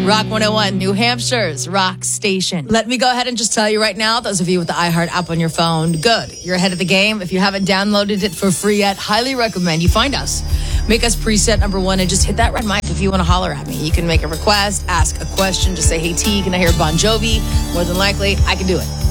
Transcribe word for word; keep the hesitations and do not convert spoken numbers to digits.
Rock one oh one, New Hampshire's rock station. Let me go ahead and just tell you right now, those of you with the iHeart app on your phone, good. You're ahead of the game. If you haven't downloaded it for free yet, highly recommend you find us. Make us preset number one and just hit that red mic if you want to holler at me. You can make a request, ask a question, just say, hey, T, can I hear Bon Jovi? More than likely, I can do it.